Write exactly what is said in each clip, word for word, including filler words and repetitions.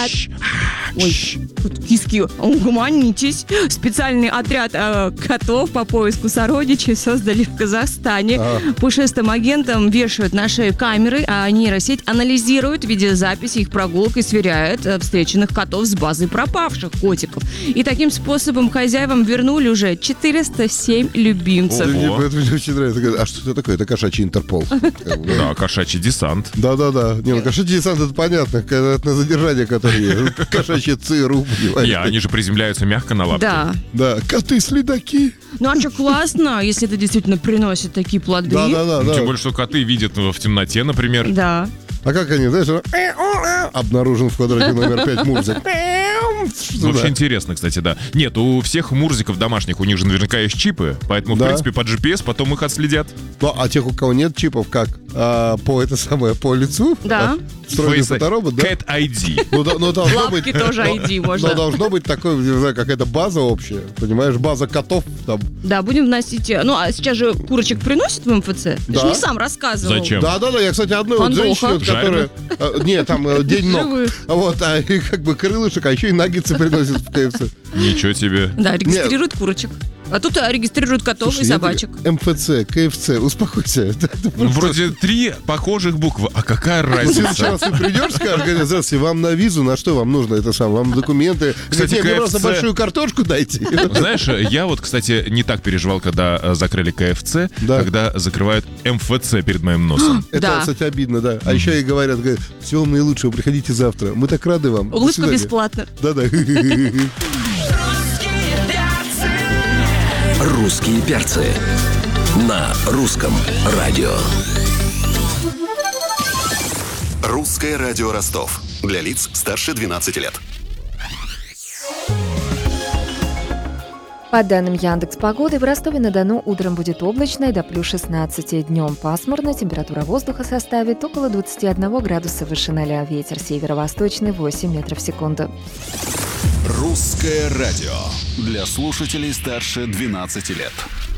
Ой, тут киски, угомонитесь. Специальный отряд э, котов по поиску сородичей создали в Казахстане. А. Пушистым агентам вешают на шею камеры, а нейросеть анализирует видеозаписи их прогулок и сверяет э, встреченных котов с базой пропавших котиков. И таким способом хозяевам вернули уже четыреста семь любимцев. Ого. Это мне очень нравится. А что это такое? Это кошачий Интерпол. Да, кошачий десант. Да-да-да. Не, ну кошачий десант, это понятно. Это на задержание, которые кошачьи ЦРУ, понимаете. Не, они же приземляются мягко на лапки. Да. Да, коты-следаки. Ну а что, классно, если это действительно приносит такие плоды. Да-да-да. Тем более, что коты видят в темноте, например. Да. А как они, знаешь, обнаружен в квадрате номер пять Мурзик. Вообще интересно, кстати, да. Нет, у всех мурзиков домашних, у них же наверняка есть чипы, поэтому, да. в принципе, по джи пи эс потом их отследят. Ну, а тех, у кого нет чипов, как? А, по это самое, по лицу? Да. Встроенный фоторобот, да? Cat ай ди. Ну, да, ну, должно Лапки быть, тоже ай ди можно. Но должно быть такое, не знаю, какая-то база общая, понимаешь, база котов там. Да, будем вносить. Ну, а сейчас же курочек приносят в эм эф це? Ты Да. же не сам рассказывал. Зачем? Да-да-да, я, кстати, одной вот женщине, вот, которая... а, нет, там э, день ног. Живых. Вот, а и как бы крылышек, а еще и наггетсы приносят в ка эф це. Ничего тебе. Да, регистрируют нет. курочек. А тут а, регистрируют котов. Слушай, и собачек. эм эф це, ка эф це, успокойся. Ну, вроде три похожих буквы, а какая разница? В следующий раз ты придешь, скажешь, говорят, здравствуйте, вам на визу, на что вам нужно это самое, вам документы. Кстати, мне ка эф це... просто большую картошку дайте. Знаешь, я вот, кстати, не так переживал, когда закрыли ка эф це, да. когда закрывают эм эф це перед моим носом. Это, да. кстати, обидно, да. А mm-hmm. еще и говорят, говорят, всего вам наилучшего, приходите завтра. Мы так рады вам. Улыбка бесплатно. Да-да. Русские перцы на русском радио. Русское радио Ростов. Для лиц старше двенадцати лет. По данным Яндекс.Погоды, в Ростове-на-Дону утром будет облачно и до плюс шестнадцати. Днем пасмурно, температура воздуха составит около двадцати одного градуса выше ноля. Ветер северо-восточный восемь метров в секунду. Русское радио. Для слушателей старше двенадцати лет.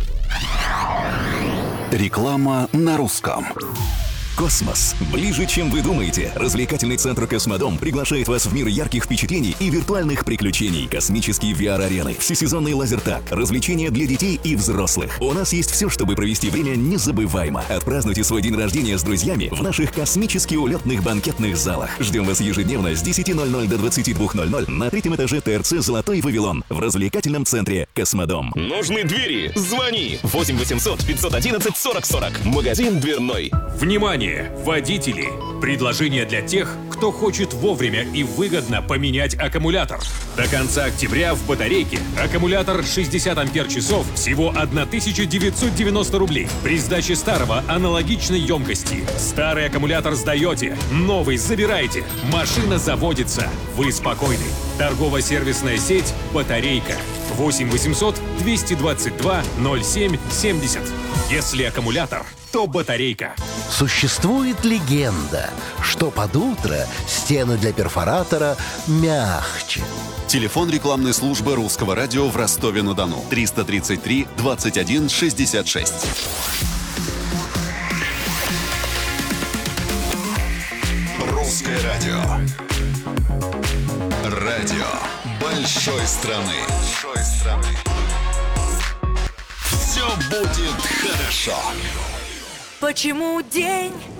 Реклама на русском. Космос ближе, чем вы думаете. Развлекательный центр «Космодом» приглашает вас в мир ярких впечатлений и виртуальных приключений. Космические ви ар-арены, всесезонный лазертаг, развлечения для детей и взрослых. У нас есть все, чтобы провести время незабываемо. Отпразднуйте свой день рождения с друзьями в наших космически улетных банкетных залах. Ждем вас ежедневно с десяти ноль-ноль до двадцати двух ноль-ноль на третьем этаже тэ эр цэ «Золотой Вавилон» в развлекательном центре «Космодом». Нужны двери? Звони! восемь восемьсот пятьсот одиннадцать сорок сорок. Магазин дверной. Внимание! Водители! Предложение для тех, кто хочет вовремя и выгодно поменять аккумулятор. До конца октября в батарейке аккумулятор шестьдесят ампер-часов всего тысяча девятьсот девяносто рублей. При сдаче старого аналогичной емкости. Старый аккумулятор сдаете, новый забираете. Машина заводится. Вы спокойны. Торгово-сервисная сеть «Батарейка». восемь восемьсот двести двадцать два ноль семь семьдесят. Если аккумулятор, то батарейка. Существует легенда, что под утро стены для перфоратора мягче. Телефон рекламной службы Русского радио в Ростове-на-Дону. триста тридцать три двадцать один шестьдесят шесть. Русское радио. Радио большой страны. Большой страны. Все будет хорошо. Почему день